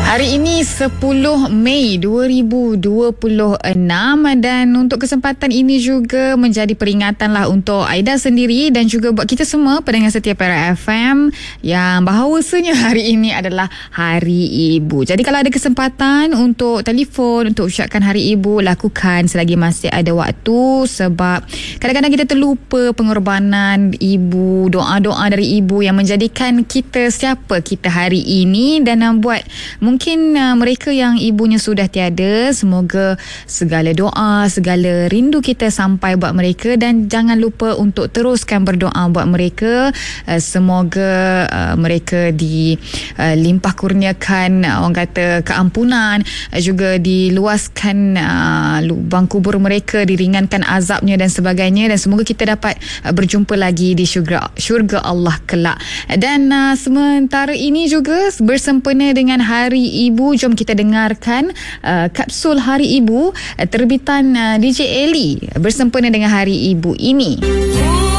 Hari ini 10 Mei 2026 dan untuk kesempatan ini juga menjadi peringatan lah untuk Aida sendiri dan juga buat kita semua pendengar setia Perak FM yang bahawasanya hari ini adalah Hari Ibu. Jadi kalau ada kesempatan untuk telefon untuk ucapkan Hari Ibu, lakukan selagi masih ada waktu, sebab kadang-kadang kita terlupa pengorbanan ibu, doa-doa dari ibu yang menjadikan kita siapa kita hari ini dan buat mungkin mereka yang ibunya sudah tiada, semoga segala doa, segala rindu kita sampai buat mereka dan jangan lupa untuk teruskan berdoa buat mereka. Semoga mereka dilimpah kurniakan orang kata keampunan, juga diluaskan lubang kubur mereka, diringankan azabnya dan sebagainya, dan semoga kita dapat berjumpa lagi di syurga Allah kelak. Dan sementara ini juga bersempena dengan Hari Ibu, jom kita dengarkan kapsul Hari Ibu terbitan DJ Eli bersempena dengan Hari Ibu ini.